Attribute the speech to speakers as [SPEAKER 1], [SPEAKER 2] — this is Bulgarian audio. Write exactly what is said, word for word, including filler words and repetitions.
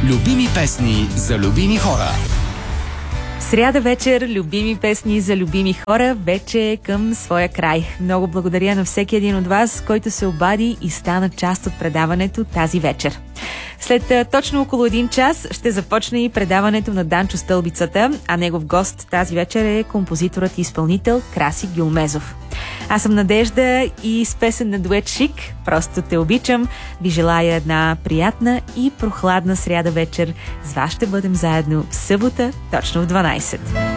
[SPEAKER 1] Любими песни за любими хора.
[SPEAKER 2] Сряда вечер, любими песни за любими хора, вече е към своя край. Много благодаря на всеки един от вас, който се обади и стана част от предаването тази вечер. След точно около един час ще започне и предаването на Данчо Стълбицата, а негов гост тази вечер е композиторът и изпълнител Краси Гюлмезов. Аз съм Надежда и с песен на дует Шик, Просто те обичам, ви желая една приятна и прохладна сряда вечер. С вас ще бъдем заедно в събота, точно в дванайсет.